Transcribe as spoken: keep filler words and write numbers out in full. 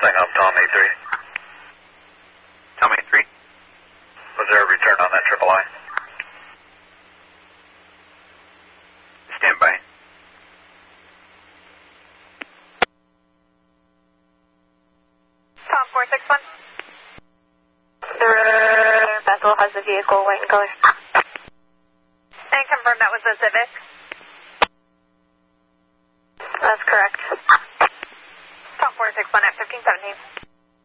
Saying I'm Tom A three. Tom A three. Was there a return on that triple I? Stand by. Tom four six one. The vessel has the vehicle white in color. And confirm that was the Civic.